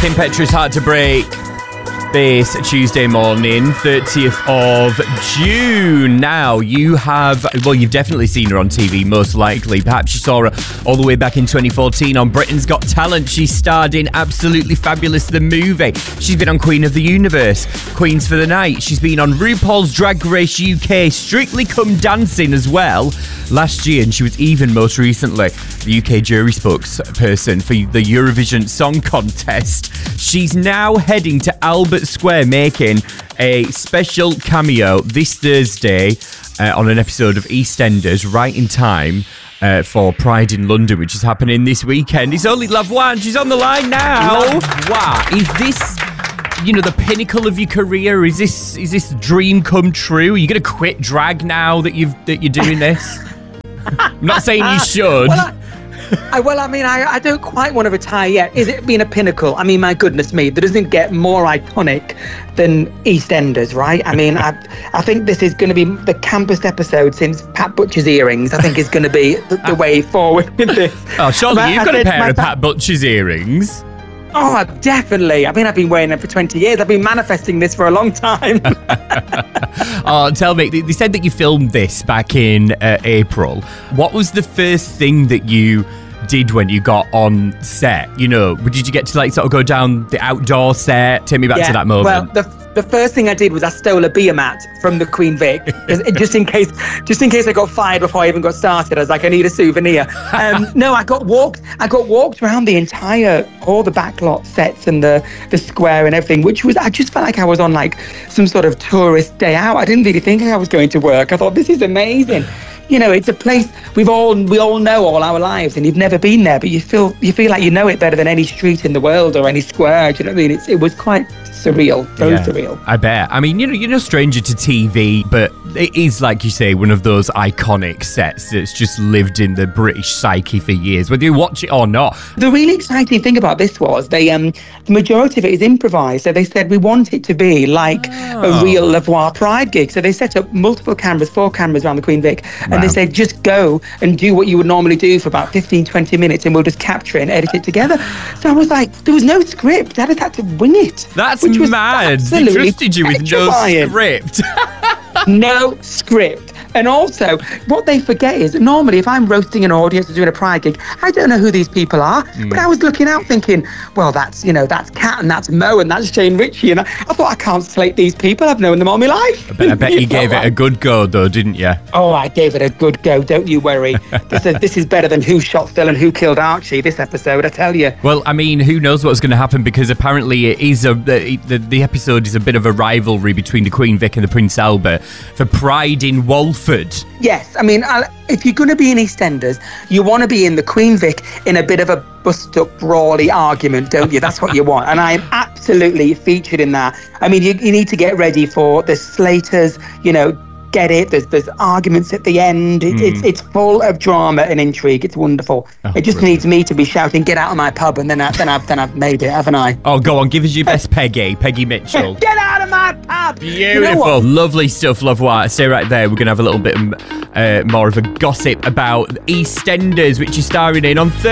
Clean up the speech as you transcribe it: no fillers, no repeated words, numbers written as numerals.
Kim Petras, Hard to Break. This Tuesday morning, 30th of June. Now, you've definitely seen her on TV, most likely. Perhaps you saw her all the way back in 2014 on Britain's Got Talent. She starred in Absolutely Fabulous, the movie. She's been on Queen of the Universe, Queens for the Night. She's been on RuPaul's Drag Race UK, Strictly Come Dancing as well last year. And she was even most recently the UK jury spokesperson for the Eurovision Song Contest. She's now heading to Albert Square, making a special cameo this Thursday on an episode of EastEnders, right in time for Pride in London, which is happening this weekend. It's only Lavoie, she's on the line now. Lavoie, is this, the pinnacle of your career? Is this dream come true? Are you going to quit drag now that you're doing this? I'm not saying you should. I don't quite want to retire yet. Is it being a pinnacle? I mean, my goodness me, there doesn't get more iconic than EastEnders, right? I mean, I think this is going to be the campest episode since Pat Butcher's earrings. I think is going to be the way forward with this. Oh, surely you've got a pair of Pat Butcher's earrings. Oh, definitely. I mean, I've been wearing them for 20 years. I've been manifesting this for a long time. Oh, tell me, they said that you filmed this back in April. What was the first thing that you did when you got on set? Did you get to sort of go down the outdoor set? Take me back to that moment. Well, the first thing I did was I stole a beer mat from the Queen Vic, just in case I got fired before I even got started. I was like, I need a souvenir. No, I got walked around all the backlot sets and the square and everything, I just felt like I was on like some sort of tourist day out. I didn't really think I was going to work. I thought, this is amazing. It's a place we all know all our lives, and you've never been there, but you feel like you know it better than any street in the world or any square. Do you know what I mean? It was quite surreal, very surreal. I bet. I mean, you're no stranger to TV, but it is, like you say, one of those iconic sets that's just lived in the British psyche for years, whether you watch it or not. The really exciting thing about this was the majority of it is improvised. So they said, we want it to be like a real Lavoie Pride gig. So they set up multiple cameras, 4 cameras around the Queen Vic, and they said, just go and do what you would normally do for about 15, 20 minutes, and we'll just capture it and edit it together. So I was like, there was no script. I just had to wing it. That's mad. They trusted you with no script. No script. And also, what they forget is normally if I'm roasting an audience or doing a Pride gig, I don't know who these people are. But I was looking out thinking, well, that's Kat and that's Mo and that's Jane Ritchie. And I thought, I can't slate these people. I've known them all my life. I bet you gave it a good go, though, didn't you? Oh, I gave it a good go. Don't you worry. This is better than Who Shot Phil and Who Killed Archie, this episode, I tell you. Well, I mean, who knows what's going to happen, because apparently it is the episode is a bit of a rivalry between the Queen Vic and the Prince Albert for Pride in Walford. Yes, I mean, if you're going to be in EastEnders, you want to be in the Queen Vic in a bit of a bust-up, brawly argument, don't you? That's what you want. And I am absolutely featured in that. I mean, you need to get ready for the Slaters, get it. There's arguments at the end. It's full of drama and intrigue. It's wonderful. It just needs me to be shouting, "Get out of my pub," and then I've made it, haven't I? Oh, go on, give us your best Peggy Mitchell. Get out of my pub. Beautiful, lovely stuff, Lavoie. Stay right there. We're gonna have a little bit more of a gossip about EastEnders, which is starring in on Thursday.